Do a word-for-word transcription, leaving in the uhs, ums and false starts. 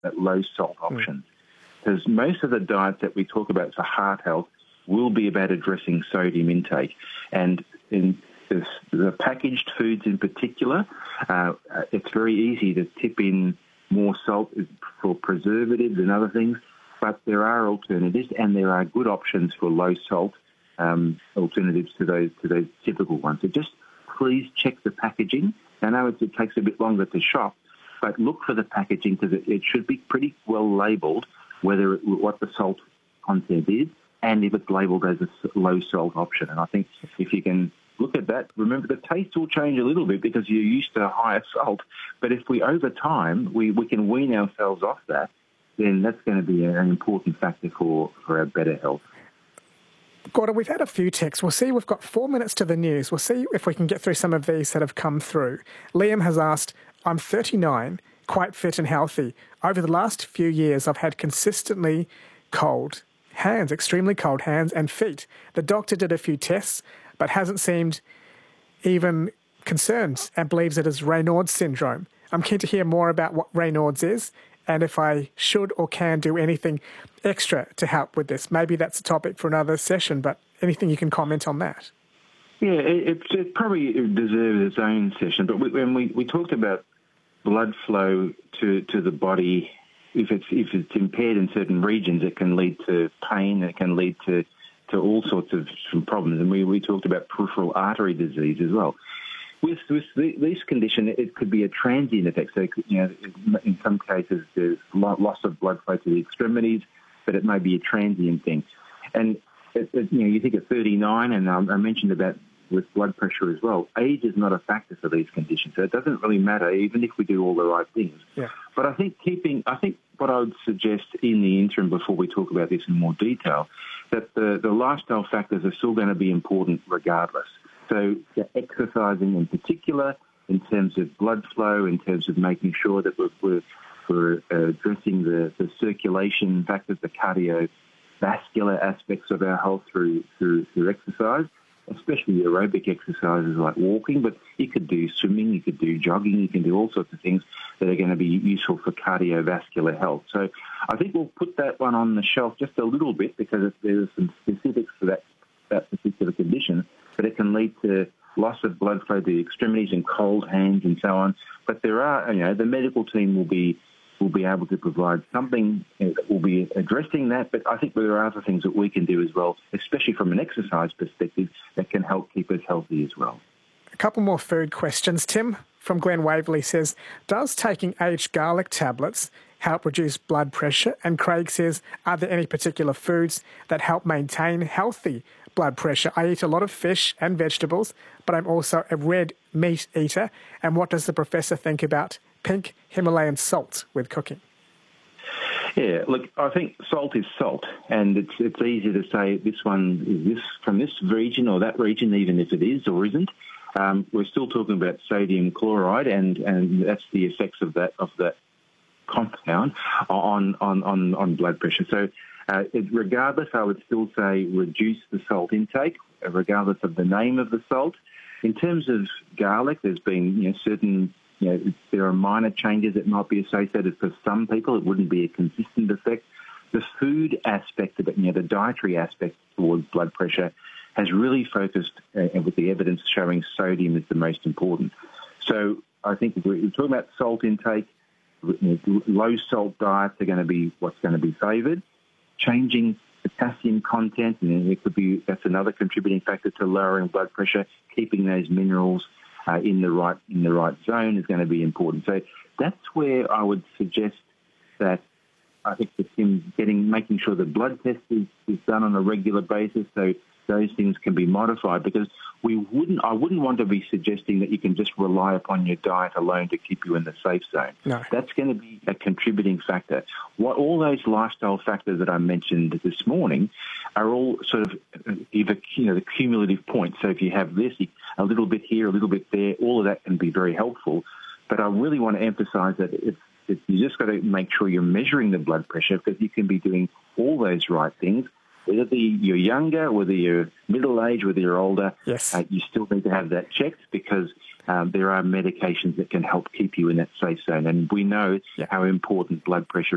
at low salt options. Because mm. most of the diets that we talk about for heart health will be about addressing sodium intake. And in the, the packaged foods in particular, uh, it's very easy to tip in more salt for preservatives and other things, but there are alternatives and there are good options for low salt um, alternatives to those to those typical ones. So just please check the packaging. I know it, it takes a bit longer to shop, but look for the packaging because it, it should be pretty well labelled whether it, what the salt content is and if it's labelled as a low salt option. And I think if you can look at that, remember the taste will change a little bit because you're used to higher salt, but if we, over time, we, we can wean ourselves off that, then that's going to be an important factor for, for our better health. Gordon, we've had a few texts. We'll see. We've got four minutes to the news. We'll see if we can get through some of these that have come through. Liam has asked, I'm thirty-nine, quite fit and healthy. Over the last few years, I've had consistently cold hands, extremely cold hands and feet. The doctor did a few tests, but hasn't seemed even concerned and believes it is Raynaud's syndrome. I'm keen to hear more about what Raynaud's is and if I should or can do anything extra to help with this. Maybe that's a topic for another session, but anything you can comment on that? Yeah, it, it probably deserves its own session, but when we, we talked about blood flow to, to the body, if it's if it's impaired in certain regions, it can lead to pain, it can lead to, to all sorts of problems. And we, we talked about peripheral artery disease as well. With, with the, this condition, it could be a transient effect. So, you know, in some cases, there's loss of blood flow to the extremities, but it may be a transient thing. And, it, it, you know, you think at thirty-nine, and um, I mentioned about with blood pressure as well, age is not a factor for these conditions. So it doesn't really matter, even if we do all the right things. Yeah. But I think keeping, I think what I would suggest in the interim before we talk about this in more detail, that the, the lifestyle factors are still going to be important regardless. So the exercising in particular, in terms of blood flow, in terms of making sure that we're, we're, we're addressing the, the circulation factors, the cardiovascular aspects of our health through, through, through exercise, especially aerobic exercises like walking, but you could do swimming, you could do jogging, you can do all sorts of things that are going to be useful for cardiovascular health. So I think we'll put that one on the shelf just a little bit because there's some specifics for that, that particular condition, but it can lead to loss of blood flow to the extremities and cold hands and so on. But there are, you know, the medical team will be will be able to provide something that will be addressing that. But I think there are other things that we can do as well, especially from an exercise perspective, that can help keep us healthy as well. A couple more food questions. Tim from Glen Waverley says, does taking aged garlic tablets help reduce blood pressure? And Craig says, are there any particular foods that help maintain healthy blood pressure? I eat a lot of fish and vegetables, but I'm also a red meat eater. And what does the professor think about pink Himalayan salt with cooking? Yeah, look, I think salt is salt, and it's it's easy to say this one is this from this region or that region, even if it is or isn't. Um, we're still talking about sodium chloride, and, and that's the effects of that of that compound on on on, on blood pressure. So, uh, it, regardless, I would still say reduce the salt intake, regardless of the name of the salt. In terms of garlic, there's been you know certain. You know, there are minor changes that might be associated for some people. It wouldn't be a consistent effect. The food aspect of it, you know, the dietary aspect towards blood pressure has really focused, uh, with the evidence showing sodium is the most important. So I think if we're talking about salt intake, you know, low salt diets are going to be what's going to be favoured. Changing potassium content, and it could be that's another contributing factor to lowering blood pressure. Keeping those minerals Uh, in the right in the right zone is going to be important. So that's where I would suggest that I think that him getting making sure the blood test is, is done on a regular basis, so those things can be modified. Because we wouldn't, I wouldn't want to be suggesting that you can just rely upon your diet alone to keep you in the safe zone. No. That's going to be a contributing factor. What all those lifestyle factors that I mentioned this morning are all sort of either you know the cumulative points. So if you have this, a little bit here, a little bit there, all of that can be very helpful. But I really want to emphasise that it's, it's, you just got to make sure you're measuring the blood pressure, because you can be doing all those right things. Whether you're younger, whether you're middle-aged, whether you're older, yes. uh, you still need to have that checked, because um, there are medications that can help keep you in that safe zone. And we know yeah. how important blood pressure